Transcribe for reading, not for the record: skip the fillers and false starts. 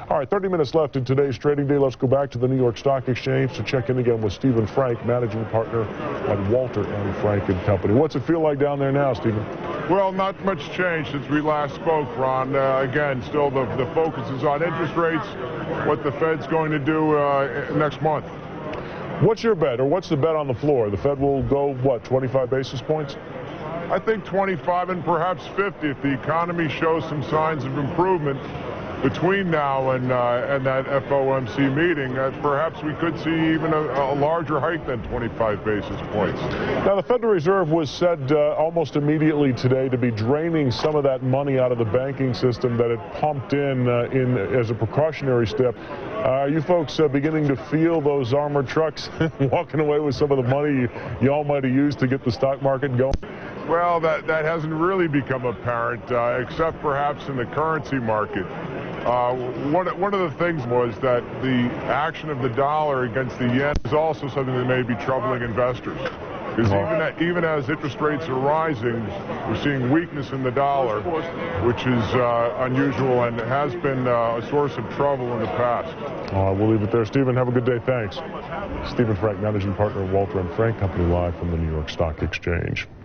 All right, 30 minutes left in today's trading day. Let's go back to the New York Stock Exchange to check in again with Stephen Frank, managing partner at Walter and Frank & Company. What's it feel like down there now, Stephen? Well, not much change since we last spoke, Ron. Again, still the focus is on interest rates, what the Fed's going to do next month. What's your bet, or what's the bet on the floor? The Fed will go, what, 25 basis points? I think 25 and perhaps 50 if the economy shows some signs of improvement between now and that FOMC meeting. Perhaps we could see even a larger hike than 25 basis points. Now, the Federal Reserve was said almost immediately today to be draining some of that money out of the banking system that it pumped in as a precautionary step. Are you folks beginning to feel those armored trucks walking away with some of the money y'all might have used to get the stock market going? Well, that hasn't really become apparent, except perhaps in the currency market. One of the things was that the action of the dollar against the yen is also something that may be troubling investors. Because even as interest rates are rising, we're seeing weakness in the dollar, which is unusual and has been a source of trouble in the past. We'll leave it there. Stephen, have a good day. Thanks. Stephen Frank, managing partner of Walter and Frank Company, live from the New York Stock Exchange.